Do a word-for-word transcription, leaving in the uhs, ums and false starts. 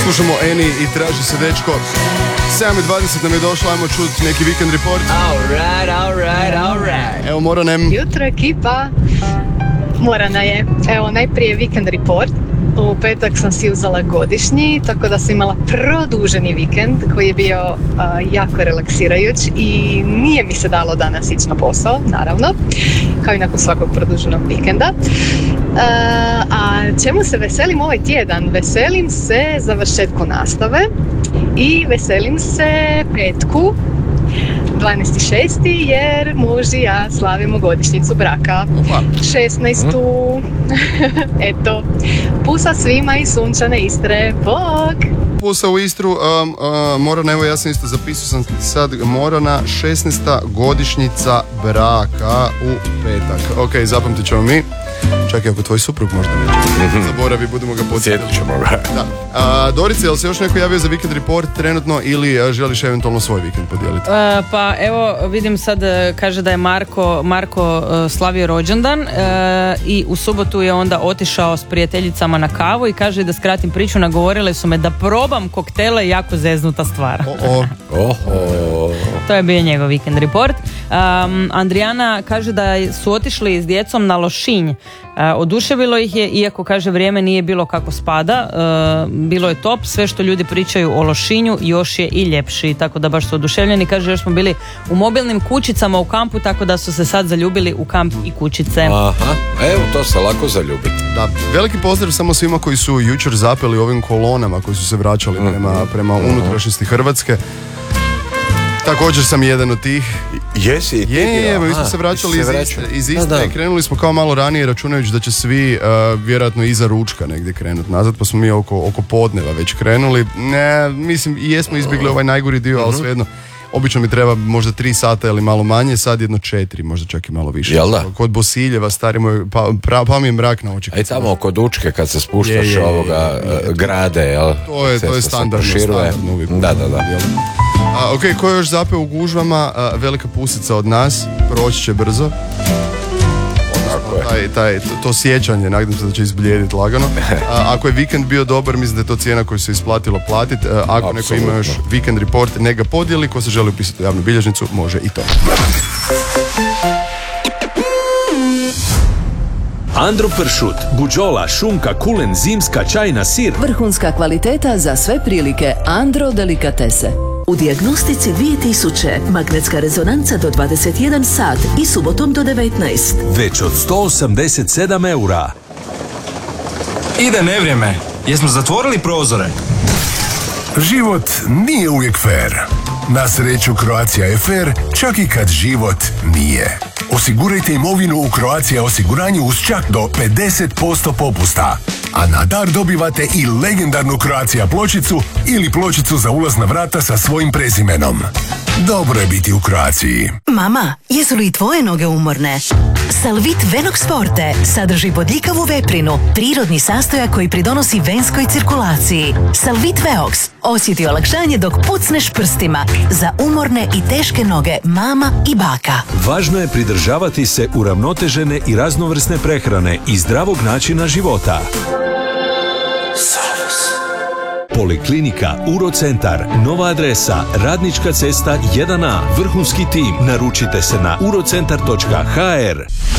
Slušamo Eni i traži se dečko. sedam i dvadeset nam je došlo, ajmo čuti neki Weekend Report. Alright, alright, alright. Evo Moranem. Jutro ekipa. Morana je. Evo najprije Weekend Report. U petak sam si uzela godišnji, tako da sam imala produženi vikend koji je bio uh, jako relaksirajuć i nije mi se dalo danas ići na posao, naravno, kao i nakon svakog produženog vikenda. Uh, a čemu se veselim ovaj tjedan? Veselim se završetku nastave i veselim se petku dvanaesti šesti jer muž i ja slavimo godišnjicu braka. šesnaestu Eto, pusa svima iz sunčane Istre. Bog! Pusa u Istru. um, uh, Morana, evo ja sam isto zapisao sam sad Morana, šesnaesta godišnjica braka u petak. Ok, zapamtit ćemo mi. Čekaj, ako tvoj suprug možda neće zaboravi, budemo ga podsjetiti. Sjetit ćemo ga. Da. A, Dorice, je li se još neko javio za Weekend Report trenutno ili a, želiš eventualno svoj vikend podijeliti? Uh, pa evo, vidim sad, kaže da je Marko, Marko uh, slavio rođendan uh, i u subotu je onda otišao s prijateljicama na kavu i kaže da skratim priču, nagovorile su me da probam koktele, jako zeznuta stvar. O, o. Oho. To je bio njegov Weekend Report. Um, Andrijana kaže da su otišli s djecom na Lošinj. Uh, oduševilo ih je, iako kaže vrijeme nije bilo kako spada, uh, bilo je top, sve što ljudi pričaju o Lošinju još je i ljepši, tako da baš su oduševljeni. Kaže još smo bili u mobilnim kućicama u kampu, tako da su se sad zaljubili u kamp i kućice. Aha, evo to se lako zaljubiti. Da, veliki pozdrav samo svima koji su jučer zapeli ovim kolonama koji su se vraćali prema, prema unutrašnjosti Hrvatske. Također sam jedan od tih. Jesi i ti? Je, je, mi smo se vraćali iz Istre, iz Istre i krenuli smo kao malo ranije računajući da će svi uh, vjerojatno iza ručka negdje krenuti nazad, pa smo mi oko, oko podneva već krenuli. Ne, mislim, i jesmo izbjegli ovaj najgori dio, ali svejedno. Obično mi treba možda tri sata ili malo manje, sad jedno četiri, možda čak i malo više. Jel da? Kod Bosiljeva, stari moj, pa, pra, pa mi je mrak na oči. Aj tamo oko Dučke kad se spuštaš je, je, ovoga je, je, grade, jel? To je, to je standardno, standardno uvijek. Da, da, da. A, ok, ko je još zapeo u gužvama, a, velika pusica od nas, proći će brzo. Taj, taj, to, to sjećanje, nadam se da će izblijediti lagano. A, ako je vikend bio dobar, mislim da je to cijena koju se isplatilo platiti. Ako neko ima još Weekend Report, ne ga podijeli. Ko se želi upisati u javnu bilježnicu, može i to. Andro pršut, buđola, šunka, kulen, zimska, čajna, sir. Vrhunska kvaliteta za sve prilike. Andro delikatese. U dijagnostici dvije tisuće, magnetska rezonanca do dvadeset jedan sat i subotom do devetnaest. Već od sto osamdeset sedam eura. Ide nevrijeme. Jesmo zatvorili prozore? Život nije uvijek fair. Na sreću Croatia je fair, čak i kad život nije. Osigurajte imovinu u Croatia osiguranju uz čak do pedeset posto popusta. A na dar dobivate i legendarnu Croatia pločicu ili pločicu za ulaz na vrata sa svojim prezimenom. Dobro je biti u Croaciji. Mama, jesu li tvoje noge umorne? Salvit Venox Forte sadrži bodljikavu veprinu, prirodni sastojak koji pridonosi venskoj cirkulaciji. Salvit Veox osjeti olakšanje dok pucneš prstima za umorne i teške noge mama i baka. Važno je pridržavati se uravnotežene i raznovrsne prehrane i zdravog načina života. Poliklinika Urocentar, nova adresa, Radnička cesta jedan A, vrhunski tim. Naručite se na urocentar točka ha er.